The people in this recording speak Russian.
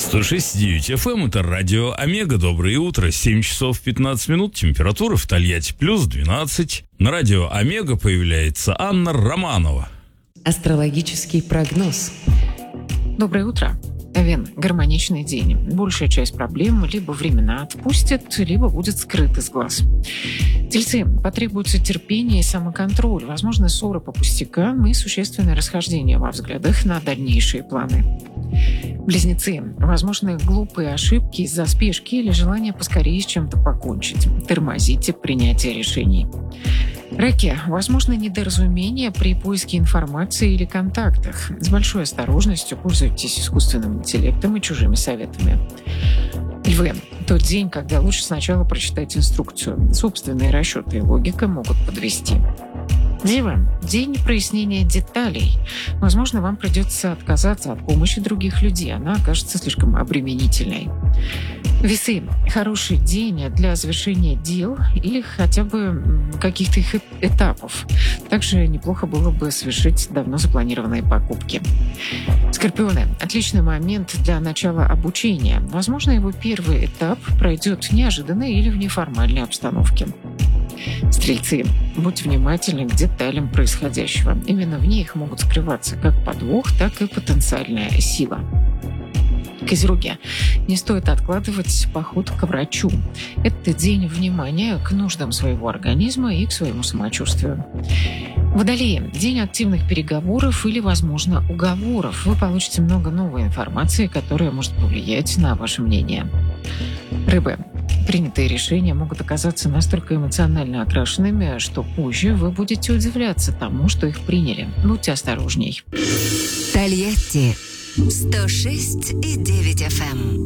106.9 FM, это радио Омега. Доброе утро, 7 часов 15 минут, температура в Тольятти плюс 12. На радио Омега появляется Анна Романова. Астрологический прогноз. Доброе утро. Овен. Гармоничный день. Большая часть проблем либо временно отпустит, либо будет скрыт из глаз. Тельцы. Потребуется терпение и самоконтроль. Возможны ссоры по пустякам и существенное расхождение во взглядах на дальнейшие планы. Близнецы. Возможны глупые ошибки из-за спешки или желания поскорее с чем-то покончить. Тормозите принятие решений. Раки. Возможно недоразумение при поиске информации или контактах. С большой осторожностью пользуйтесь искусственным интеллектом и чужими советами. Львы. Тот день, когда лучше сначала прочитать инструкцию. Собственные расчеты и логика могут подвести. Девы. День прояснения деталей. Возможно, вам придется отказаться от помощи других людей. Она окажется слишком обременительной. Весы. Хороший день для завершения дел или хотя бы каких-то их этапов. Также неплохо было бы совершить давно запланированные покупки. Скорпионы. Отличный момент для начала обучения. Возможно, его первый этап пройдет неожиданно или в неформальной обстановке. Стрельцы. Будьте внимательны к деталям происходящего. Именно в них могут скрываться как подвох, так и потенциальная сила. Козероги. Не стоит откладывать поход к врачу. Это день внимания к нуждам своего организма и к своему самочувствию. Водолеи. День активных переговоров или, возможно, уговоров. Вы получите много новой информации, которая может повлиять на ваше мнение. Рыбы. Принятые решения могут оказаться настолько эмоционально окрашенными, что позже вы будете удивляться тому, что их приняли. Будьте осторожней. Тольятти 106,9 FM.